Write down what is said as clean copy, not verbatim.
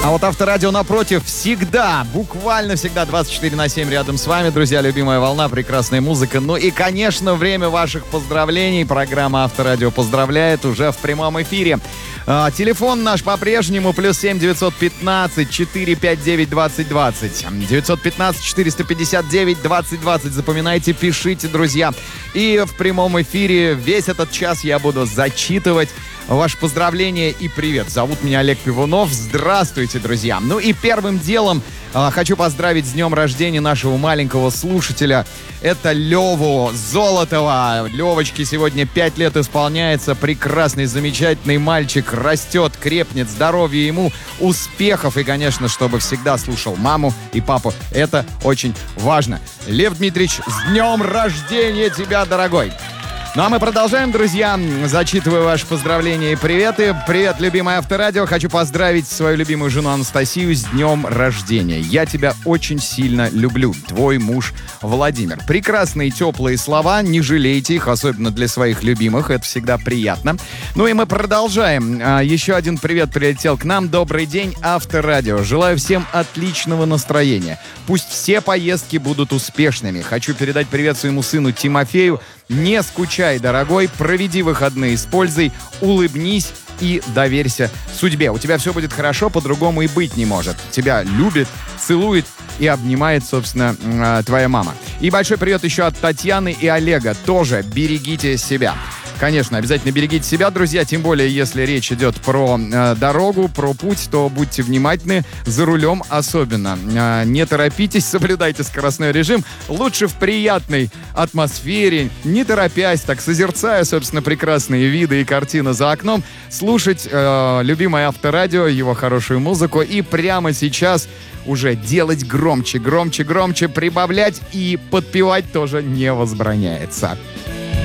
А вот Авторадио напротив всегда, буквально всегда 24/7 рядом с вами, друзья. Любимая волна, прекрасная музыка. Ну и, конечно, время ваших поздравлений. Программа Авторадио поздравляет уже в прямом эфире. Телефон наш по-прежнему +7 915 459 2020. 915 459 2020. Запоминайте, пишите, друзья. И в прямом эфире весь этот час я буду зачитывать ваши поздравления и привет. Зовут меня Олег Пивунов. Здравствуйте, друзья. Ну и первым делом хочу поздравить с днем рождения нашего маленького слушателя. Это Леву Золотова. Левочке сегодня 5 лет исполняется. Прекрасный, замечательный мальчик. Растет, крепнет. Здоровья ему, успехов. И, конечно, чтобы всегда слушал маму и папу. Это очень важно. Лев Дмитриевич, с днем рождения тебя, дорогой. Ну а мы продолжаем, друзья. Зачитываю ваши поздравления и приветы. Привет, любимое Авторадио. Хочу поздравить свою любимую жену Анастасию с днем рождения. Я тебя очень сильно люблю. Твой муж Владимир. Прекрасные теплые слова. Не жалейте их, особенно для своих любимых. Это всегда приятно. Ну и мы продолжаем. Еще один привет прилетел к нам. Добрый день, Авторадио. Желаю всем отличного настроения. Пусть все поездки будут успешными. Хочу передать привет своему сыну Тимофею. Не скучай, дорогой, проведи выходные с пользой, улыбнись и доверься судьбе. У тебя все будет хорошо, по-другому и быть не может. Тебя любит, целует и обнимает, собственно, твоя мама. И большой привет еще от Татьяны и Олега. Тоже берегите себя. Конечно, обязательно берегите себя, друзья, тем более, если речь идет про дорогу, про путь, то будьте внимательны, за рулем особенно. Не торопитесь, соблюдайте скоростной режим. Лучше в приятной атмосфере, не торопясь, так созерцая, собственно, прекрасные виды и картины за окном, слушать любимое Авторадио, его хорошую музыку и прямо сейчас уже делать громче, громче, громче, прибавлять и подпевать тоже не возбраняется.